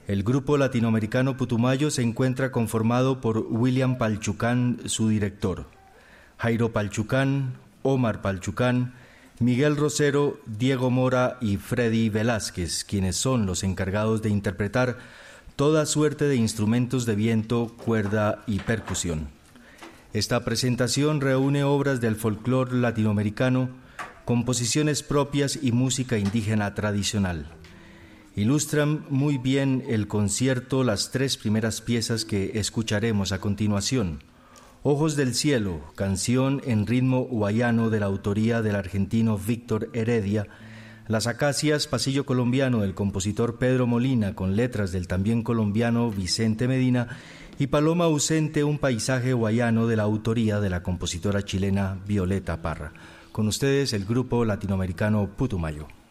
El grupo latinoamericano Putumayo se encuentra conformado por William Palchucán, su director, Jairo Palchucán, Omar Palchucán, Miguel Rosero, Diego Mora y Freddy Velázquez, quienes son los encargados de interpretar toda suerte de instrumentos de viento, cuerda y percusión. Esta presentación reúne obras del folclore latinoamericano, composiciones propias y música indígena tradicional. Ilustran muy bien el concierto las tres primeras piezas que escucharemos a continuación. Ojos del Cielo, canción en ritmo guayano de la autoría del argentino Víctor Heredia. Las Acacias, pasillo colombiano del compositor Pedro Molina, con letras del también colombiano Vicente Medina. Y Paloma ausente, un paisaje guayano de la autoría de la compositora chilena Violeta Parra. Con ustedes el grupo latinoamericano Putumayo.